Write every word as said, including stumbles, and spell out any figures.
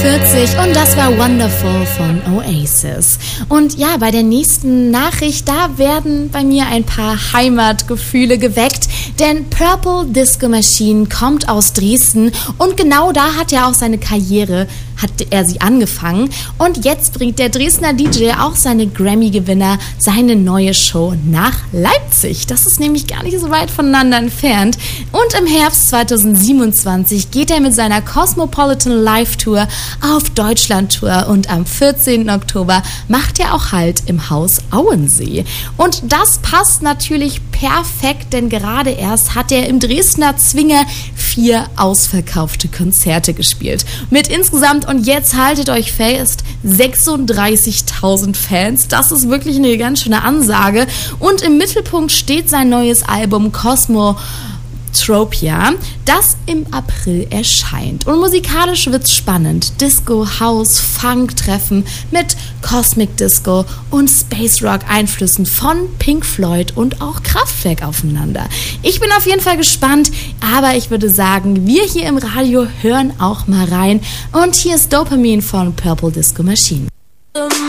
vierzig und das war Wonderful von Oasis. Und ja, bei der nächsten Nachricht, da werden bei mir ein paar Heimatgefühle geweckt, denn Purple Disco Machine kommt aus Dresden und genau da hat er auch seine Karriere, hat er sie angefangen und jetzt bringt der Dresdner D J auch seine Grammy-Gewinner seine neue Show nach Leipzig. Das ist nämlich gar nicht so weit voneinander entfernt und im Herbst zweitausendsiebenundzwanzig geht er mit seiner Cosmopolitan Live Tour auf Deutschland-Tour und am vierzehnten Oktober macht er auch Halt im Haus Auensee. Und das passt natürlich perfekt, denn gerade erst hat er im Dresdner Zwinger vier ausverkaufte Konzerte gespielt. Mit insgesamt, und jetzt haltet euch fest, sechsunddreißigtausend Fans. Das ist wirklich eine ganz schöne Ansage. Und im Mittelpunkt steht sein neues Album Cosmo Tropia, das im April erscheint. Und musikalisch wird's spannend. Disco, House, Funk-Treffen mit Cosmic Disco und Space Rock Einflüssen von Pink Floyd und auch Kraftwerk aufeinander. Ich bin auf jeden Fall gespannt, aber ich würde sagen, wir hier im Radio hören auch mal rein. Und hier ist Dopamine von Purple Disco Machine.